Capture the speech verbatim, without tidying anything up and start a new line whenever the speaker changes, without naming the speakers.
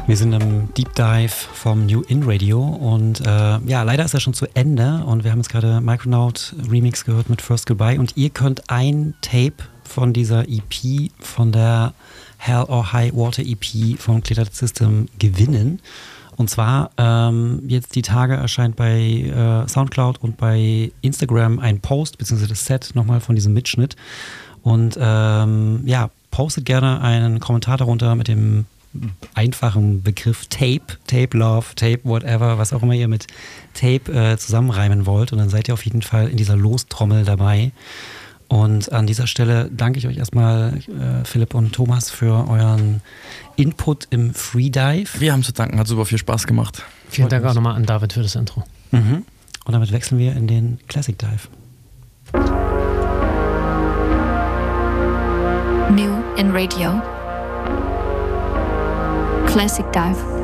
Wir sind im Deep Dive vom New In Radio und äh, ja, leider ist er schon zu Ende und wir haben jetzt gerade Micronaut Remix gehört mit First Goodbye und ihr könnt ein Tape von dieser E P, von der Hell or High Water E P von Clear System gewinnen. Und zwar ähm, jetzt die Tage erscheint bei äh, Soundcloud und bei Instagram ein Post, beziehungsweise das Set nochmal von diesem Mitschnitt. Und ähm, ja, postet gerne einen Kommentar darunter mit dem einfachen Begriff Tape, Tape Love, Tape Whatever, was auch immer ihr mit Tape äh, zusammenreimen wollt. Und dann seid ihr auf jeden Fall in dieser Lostrommel dabei. Und an dieser Stelle danke ich euch erstmal, äh, Philipp und Thomas, für euren Input im Freedive.
Wir haben zu danken, hat super viel Spaß gemacht.
Vielen Dank auch nochmal an David für das Intro.
Mhm. Und damit wechseln wir in den Classic Dive.
New in Radio. Classic Dive.